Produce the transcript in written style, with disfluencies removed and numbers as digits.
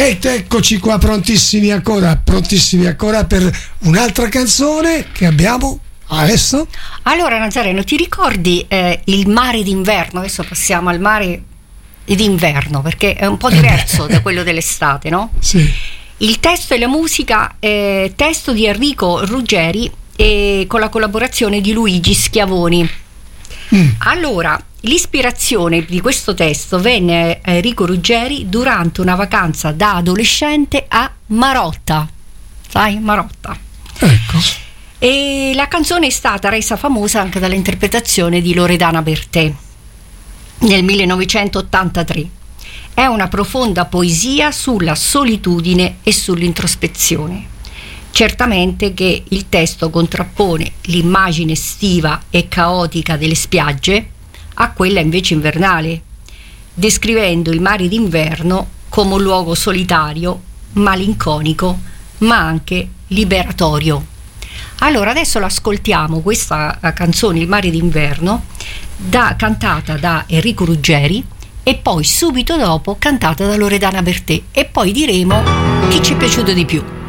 Ed eccoci qua prontissimi ancora per un'altra canzone che abbiamo adesso. Allora Nazareno, ti ricordi il mare d'inverno? Adesso passiamo al mare d'inverno, perché è un po' diverso da quello dell'estate, no? Sì. Il testo e la musica, testo di Enrico Ruggeri e con la collaborazione di Luigi Schiavoni. Allora, l'ispirazione di questo testo venne a Enrico Ruggeri durante una vacanza da adolescente a Marotta. Sai, Marotta. Ecco. E la canzone è stata resa famosa anche dall'interpretazione di Loredana Bertè nel 1983. È una profonda poesia sulla solitudine e sull'introspezione. Certamente che il testo contrappone l'immagine estiva e caotica delle spiagge a quella invece invernale, descrivendo il mare d'inverno come un luogo solitario, malinconico, ma anche liberatorio. Allora adesso l'ascoltiamo, questa canzone, Il mare d'inverno, cantata da Enrico Ruggeri, e poi subito dopo cantata da Loredana Bertè, e poi diremo chi ci è piaciuto di più.